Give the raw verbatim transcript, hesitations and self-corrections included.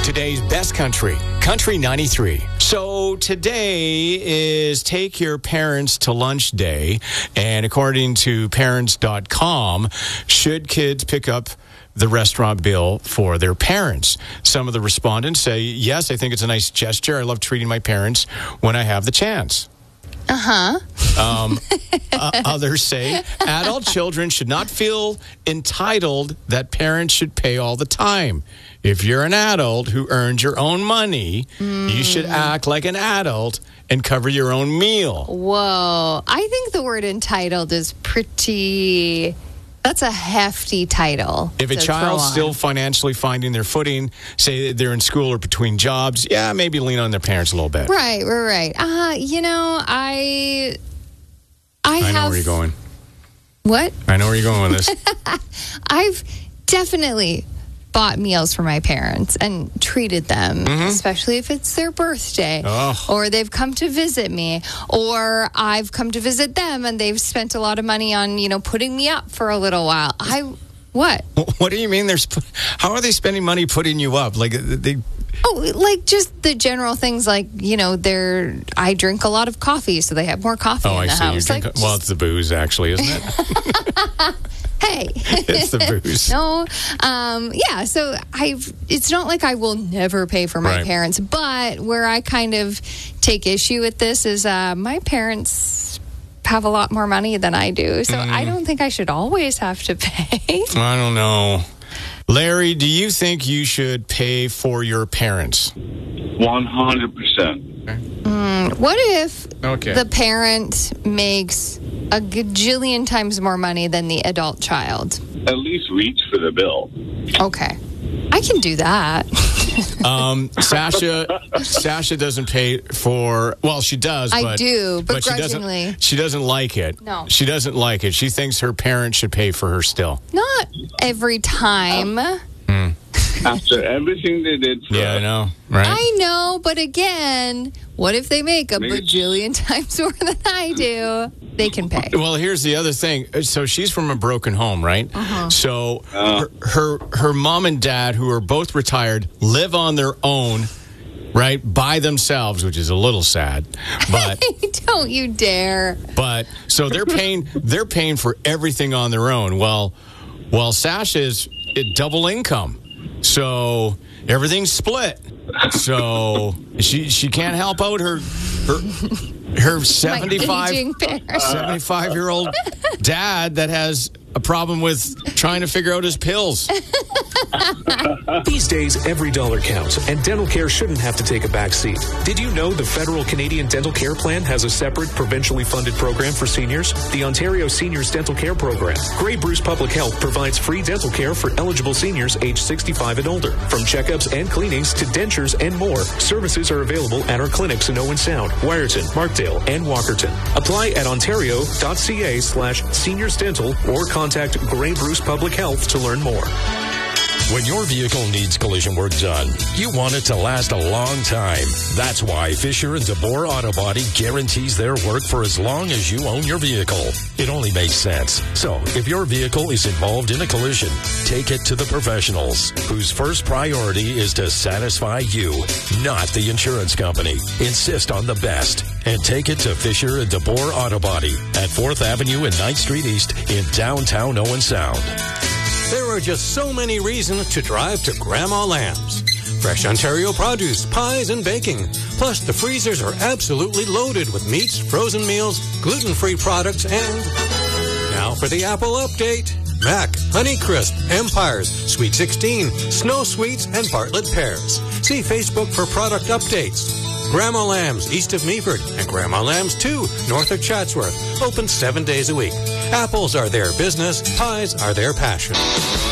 Today's best country, Country ninety-three. So today is Take Your Parents to Lunch Day. And according to parents dot com, should kids pick up the restaurant bill for their parents? Some of the respondents say, yes, I think it's a nice gesture. I love treating my parents when I have the chance. Uh-huh. Um, uh, others say adult children should not feel entitled that parents should pay all the time. If you're an adult who earns your own money, mm. you should act like an adult and cover your own meal. Whoa. I think the word entitled is pretty... That's a hefty title. If a child's still financially finding their footing, say they're in school or between jobs, yeah, maybe lean on their parents a little bit. Right, right, right. Uh, you know, I... I, I have... know where you're going. What? I know where you're going with this. I've definitely bought meals for my parents and treated them, mm-hmm. especially if it's their birthday, oh. or they've come to visit me, or I've come to visit them and they've spent a lot of money on, you know, putting me up for a little while. I, what? What do you mean? There's, how are they spending money putting you up? Like they... Oh, like just the general things like, you know, they're, I drink a lot of coffee, so they have more coffee oh, in the I see. house. Drink, like, well, it's the booze, actually, isn't it? Hey. It's the booze. No. Um, yeah, so I've, it's not like I will never pay for my right. parents, but where I kind of take issue with this is uh, my parents have a lot more money than I do, so mm. I don't think I should always have to pay. I don't know. Larry, do you think you should pay for your parents? one hundred percent. Mm, what if okay. the parent makes a gajillion times more money than the adult child? At least reach for the bill. Okay. I can do that. um, Sasha Sasha doesn't pay for, well, she does. I but, do, but she begrudgingly. doesn't, she doesn't like it. No. She doesn't like it. She thinks her parents should pay for her still. Not every time. Mm. After everything they did for Yeah, us. I know, right? I know, but again, what if they make a Maybe. bajillion times more than I do? They can pay. Well, here's the other thing. So she's from a broken home, right? Uh-huh. So Uh. her, her her mom and dad, who are both retired, live on their own, right, by themselves, which is a little sad. But don't you dare. But so they're paying they're paying for everything on their own. Well, well, Sasha's double income, so everything's split. So she she can't help out her her her seventy-five seventy-five year old dad that has a problem with trying to figure out his pills. These days, every dollar counts, and dental care shouldn't have to take a back seat. Did you know the Federal Canadian Dental Care Plan has a separate, provincially funded program for seniors? The Ontario Seniors Dental Care Program. Grey Bruce Public Health provides free dental care for eligible seniors aged sixty-five and older. From checkups and cleanings to dentures and more, services are available at our clinics in Owen Sound, Wyerton, Markdale, and Walkerton. Apply at ontario.ca slash seniors dental or contact Grey Bruce Public Health to learn more. When your vehicle needs collision work done, you want it to last a long time. That's why Fisher and DeBoer Auto Body guarantees their work for as long as you own your vehicle. It only makes sense. So, if your vehicle is involved in a collision, take it to the professionals, whose first priority is to satisfy you, not the insurance company. Insist on the best, and take it to Fisher and DeBoer Auto Body at fourth Avenue and ninth Street East in downtown Owen Sound. There are just so many reasons to drive to Grandma Lamb's. Fresh Ontario produce, pies, and baking. Plus, the freezers are absolutely loaded with meats, frozen meals, gluten-free products, and... Now for the Apple update. Mac, Honeycrisp, Empires, Sweet sixteen, Snow Sweets, and Bartlett Pears. See Facebook for product updates. Grandma Lamb's, east of Meaford, and Grandma Lamb's two, north of Chatsworth. Open seven days a week. Apples are their business, pies are their passion.